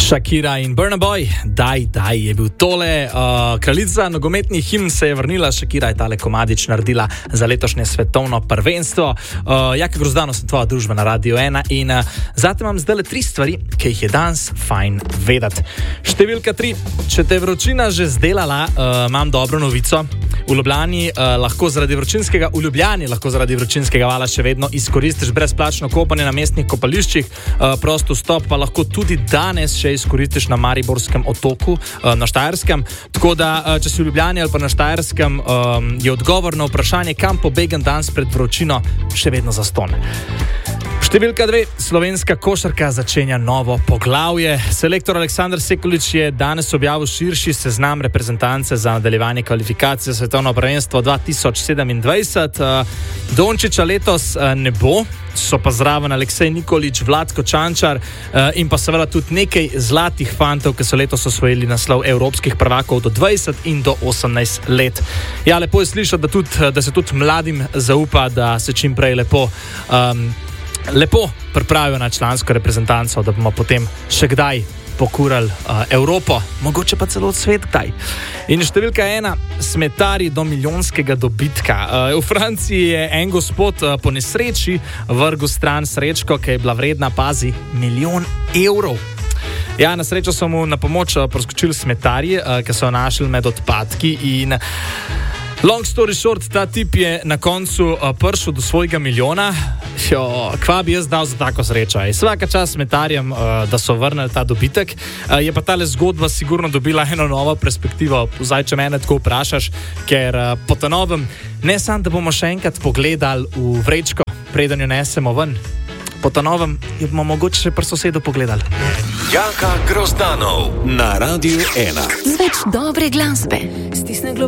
Shakira in Burna Boy, daj, je bil tole. Kraljica nogometnih himn se je vrnila, Shakira je tale komadič naredila za letošnje svetovno prvenstvo. Jaka Grozdano, sem tvoja družba na Radio 1 in zate imam zdaj le 3 stvari, ki jih je danes fajn vedeti. Številka 3, če te je vročina že zdelala, imam dobro novico. V Ljubljani lahko zaradi vročinskega vala še vedno izkoristiš brezplačno kopanje na mestnih kopališčih, prosto vstop pa lahko tudi danes še izkoristiš na Mariborskem otoku, na Štajerskem. Tako da, če si v Ljubljani ali pa na Štajerskem, je odgovor na vprašanje, kam pobegen danes pred vročino, še vedno zastonj. Številka 2, slovenska košarka začenja novo poglavje. Selektor Aleksandar Sekulič je danes objavil širši seznam reprezentance za nadaljevanje kvalifikacije za svetovno prvenstvo 2027. Dončiča letos ne bo, so pa zraven Aleksej Nikolić, Vlatko Čančar in pa seveda tudi nekaj zlatih fantov, ki so letos osvojili naslov evropskih prvakov do 20 in do 18 let. Ja, lepo je slišati, da se tudi mladim zaupa, da se čim prej lepo pripravijo na člansko reprezentanco, da bomo potem še kdaj pokurali Evropo, mogoče pa celo svet kdaj. In številka 1, smetarji do milijonskega dobitka. V Franciji je en gospod po nesreči vrgel stran srečko, ki je bila vredna, pazi, 1 milijon evrov. Ja, na srečo so mu na pomoč priskočili smetarji, ki so jo našli med odpadki in long story short, ta tip je na koncu prišel do svojega milijona. Kva bi jaz dal za tako srečo? Svaka čast smetarjem, da so vrnili ta dobitek. Je pa tale zgodba sigurno dobila eno novo perspektivo. Zdaj, če mene tako vprašaš, ker po ta novem, ne samo, da bomo še enkrat pogledali v vrečko, preden jo nesemo ven. Po ta novem jo bomo mogoče še pri sosedu pogledali. Jaka Grozdanov na Radio 1. Z več dobre glasbe. Stisne